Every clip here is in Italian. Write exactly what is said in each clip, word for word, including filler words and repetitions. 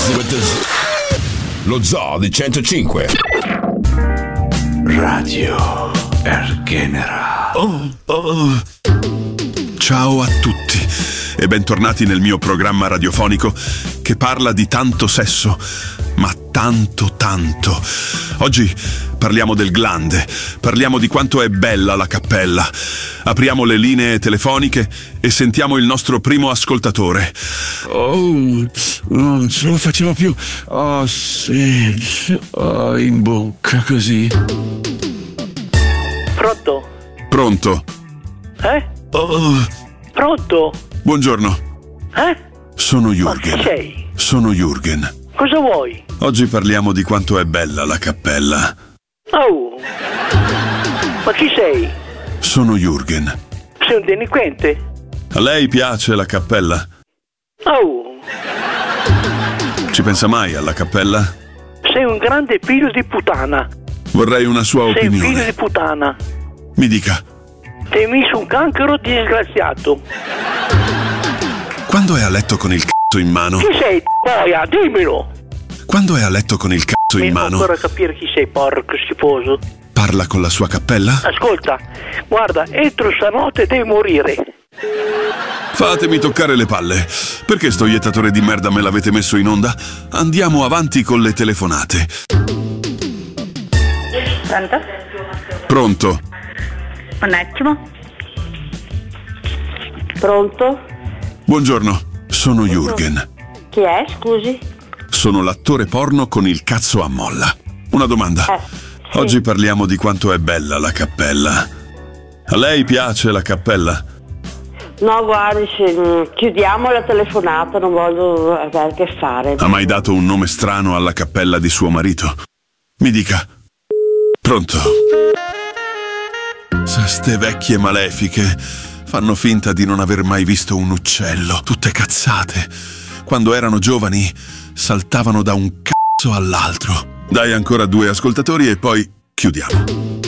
with the... Lo Zoo di centocinque. Radio Ergenera. Oh, oh. Ciao a tutti e bentornati nel mio programma radiofonico che parla di tanto sesso, ma tanto tanto. Oggi parliamo del glande, parliamo di quanto è bella la cappella. Apriamo le linee telefoniche e sentiamo il nostro primo ascoltatore. Oh, non ce lo facevo più. Oh, sì, oh, in bocca così. Pronto? Pronto? Eh? Oh. Pronto? Buongiorno. Eh? Sono Ma chi Jürgen. sei? Sono Jürgen. Cosa vuoi? Oggi parliamo di quanto è bella la cappella. Oh! Ma chi sei? Sono Jürgen. Sei un delinquente? A lei piace la cappella? Oh! Ci pensa mai alla cappella? Sei un grande figlio di puttana. Vorrei una sua Sei un opinione. figlio di puttana. Mi dica, Ti hai messo un cancro disgraziato. quando è a letto con il c***o in mano? Chi sei, boia? Dimmelo! Quando è a letto con il c***o in Devo mano? ancora capire chi sei, porco schifoso. Parla con la sua cappella? Ascolta, guarda, entro stanotte devi morire. Fatemi toccare le palle. Perché sto iettatore di merda me l'avete messo in onda? Andiamo avanti con le telefonate. Pronto? Pronto? Un attimo. Pronto? Buongiorno, sono Jürgen. Chi è, scusi? Sono l'attore porno con il cazzo a molla. Una domanda. Eh, sì. Oggi parliamo di quanto è bella la cappella. A lei piace la cappella? No, guardi, se, chiudiamo la telefonata, non voglio avere a che fare. Ha mai dato un nome strano alla cappella di suo marito? Mi dica. Pronto? Sa, ste vecchie malefiche fanno finta di non aver mai visto un uccello. Tutte cazzate. Quando erano giovani saltavano da un cazzo all'altro. Dai ancora due ascoltatori e poi chiudiamo.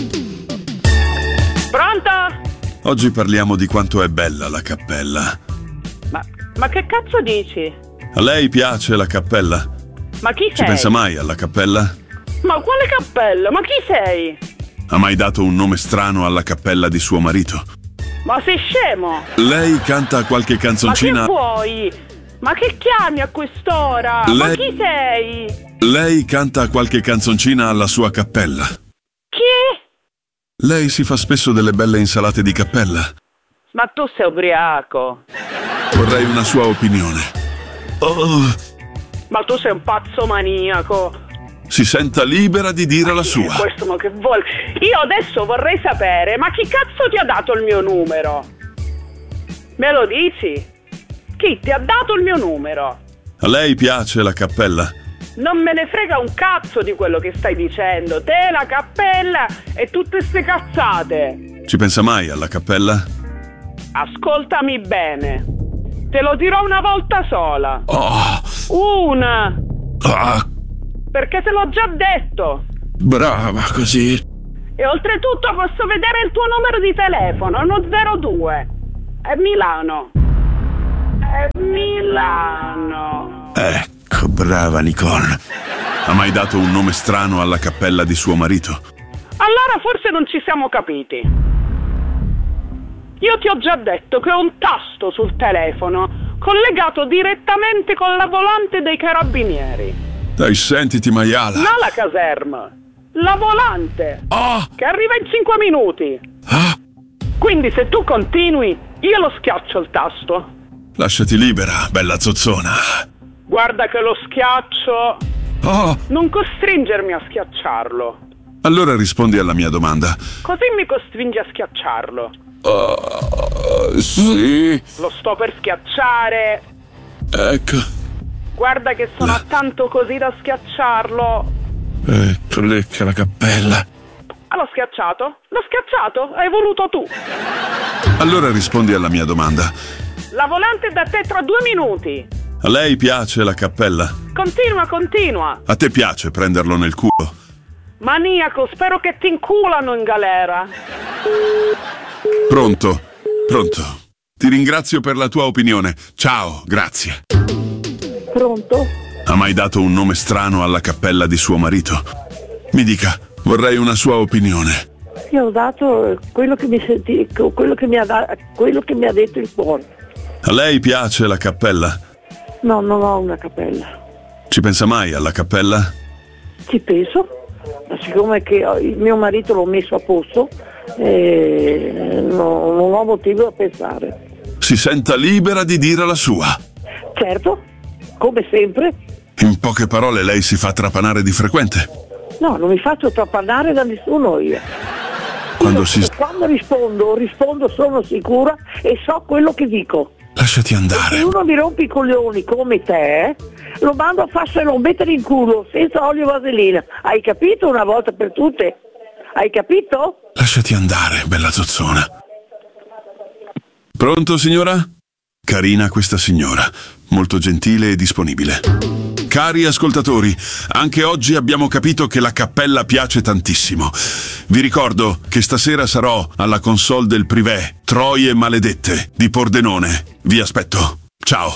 Pronto? Oggi parliamo di quanto è bella la cappella. Ma, ma che cazzo dici? A lei piace la cappella? Ma chi Ci sei? pensa mai alla cappella? Ma quale cappello? Ma chi sei? Ha mai dato un nome strano alla cappella di suo marito? Ma sei scemo? Lei canta qualche Ma canzoncina? che vuoi? Ma che chiami a quest'ora? Ma Lei- chi sei? Lei canta qualche canzoncina alla sua cappella? Chi? Lei si fa spesso delle belle insalate di cappella? Ma tu sei ubriaco. Vorrei una sua opinione. Oh, Ma tu sei un pazzo maniaco. si senta libera di dire la Chi è sua. questo, ma che vuole? Io adesso vorrei sapere, ma chi cazzo ti ha dato il mio numero? Me lo dici? Chi ti ha dato il mio numero? A lei piace la cappella? Non me ne frega un cazzo di quello che stai dicendo. Te, la cappella e tutte ste cazzate. Ci pensa mai alla cappella? Ascoltami bene. Te lo dirò una volta sola. Oh, Una. ah, Perché te l'ho già detto. Brava così. E oltretutto posso vedere il tuo numero di telefono. Uno zero due. È Milano. È Milano. Ecco, brava Nicole. ha mai dato un nome strano alla cappella di suo marito? Allora forse non ci siamo capiti. Io ti ho già detto che ho un tasto sul telefono collegato direttamente con la volante dei carabinieri. Dai, sentiti, maiala. Non la caserma, la volante, Ah, che arriva in cinque minuti. ah, Quindi se tu continui, io lo schiaccio il tasto. lasciati libera, bella zozzona. Guarda che lo schiaccio. Oh, Non costringermi a schiacciarlo. allora rispondi alla mia domanda. Così mi costringi a schiacciarlo. Oh, sì. Lo sto per schiacciare. Ecco. Guarda che sono tanto così da schiacciarlo. Ecco lì che la cappella. Ah, l'ho schiacciato? L'ho schiacciato? Hai voluto tu. Allora rispondi alla mia domanda. La volante è da te tra due minuti. A lei piace la cappella? Continua, continua. A te piace prenderlo nel culo? Maniaco, spero che ti inculano in galera. Pronto? Pronto. Ti ringrazio per la tua opinione. Ciao, grazie. Pronto? Ha mai dato un nome strano alla cappella di suo marito? Mi dica, vorrei una sua opinione. Io ho dato quello che mi senti, quello che mi ha da, quello che mi ha detto il cuore. A lei piace la cappella? No, non ho una cappella. Ci pensa mai alla cappella? Ci penso, ma siccome che il mio marito l'ho messo a posto, eh, no, non ho motivo a pensare. Si senta libera di dire la sua. Certo, come sempre. In poche parole, lei si fa trapanare di frequente? No, non mi faccio trapanare da nessuno io. Quando io, si... Quando rispondo, rispondo sono sicura e so quello che dico. Lasciati andare. Se uno mi rompe i coglioni come te, lo mando a farselo mettere in culo senza olio e vaselina. Hai capito una volta per tutte? Hai capito? Lasciati andare, bella zozzona. Pronto, signora? Carina questa signora, molto gentile e disponibile. Cari ascoltatori, anche oggi abbiamo capito che la cappella piace tantissimo. Vi ricordo che stasera sarò alla console del privé Troie Maledette di Pordenone. Vi aspetto. Ciao.